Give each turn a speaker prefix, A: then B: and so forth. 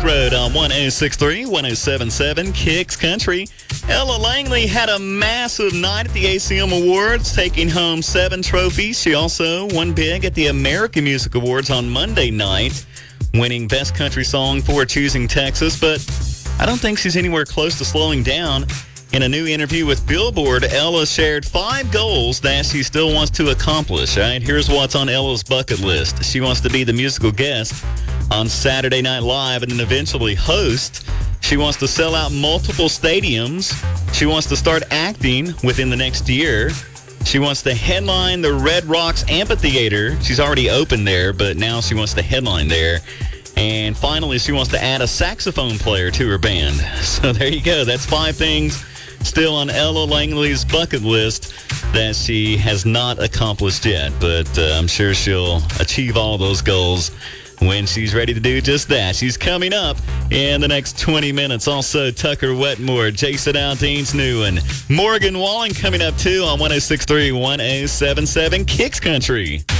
A: Road on 106.3, 107.7 Kicks Country. Ella Langley had a massive night at the ACM Awards, taking home 7 trophies. She also won big at the American Music Awards on Monday night, winning Best Country Song for Choosing Texas. But I don't think she's anywhere close to slowing down. In a new interview with Billboard, Ella shared 5 goals that she still wants to accomplish. All right, here's what's on Ella's bucket list. She wants to be the musical guest on Saturday Night Live and then eventually host. She wants to sell out multiple stadiums. She wants to start acting within the next year. She wants to headline the Red Rocks Amphitheater. She's already opened there, but now she wants to headline there. And finally, she wants to add a saxophone player to her band. So there you go. That's 5 things still on Ella Langley's bucket list that she has not accomplished yet. But I'm sure she'll achieve all those goals when she's ready to do just that. She's coming up in the next 20 minutes. Also, Tucker Wetmore, Jason Aldean's new and Morgan Wallen coming up too on 106.3, 107.7 Kicks Country.